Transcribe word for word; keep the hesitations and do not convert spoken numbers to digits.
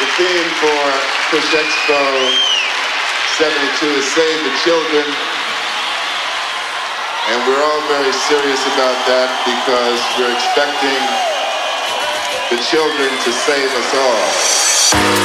The theme for Push Expo seventy-two is Save the Children. And we're all very serious about that because we're expecting the children to save us all.